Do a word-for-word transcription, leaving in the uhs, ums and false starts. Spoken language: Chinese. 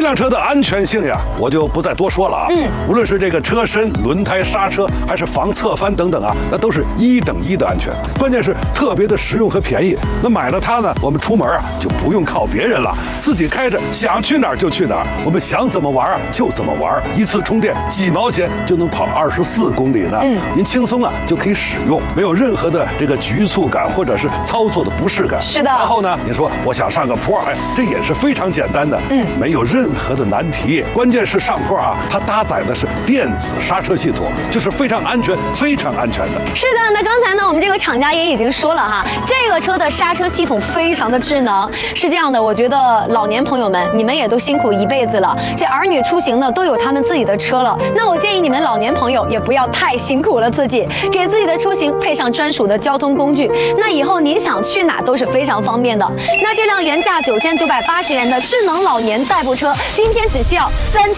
辆车的安全性呀，我就不再多说了啊。嗯，无论是这个车身、轮胎、刹车，还是防侧翻等等啊，那都是一等一的安全。关键是特别的实用和便宜。那买了它呢，我们出门啊就不用靠别人了，自己开着想去哪儿就去哪儿，我们想怎么玩啊就怎么玩，一次充电几毛钱就能跑二十四公里呢。嗯，您轻松啊就可以使用，没有任何的这个局促感或者是操作的不适感。 是的。 然后呢，你说我想上个坡，哎，这也是非常简单的，嗯，没有任何的难题。关键是上坡啊，它搭载的是电子刹车系统，就是非常安全、非常安全的。 是的，那刚才呢，我们这个厂家也已经说了哈，这个车的刹车系统非常的智能。是这样的，我觉得老年朋友们，你们也都辛苦一辈子了，这儿女出行呢都有他们自己的车了，那我建议你们老年朋友也不要太辛苦了自己，给自己的出行配上专属的交通工具，那以后您想去哪都是非常方便的。那这辆原价九千九百八十元的智能老年代步车，今天只需要三千。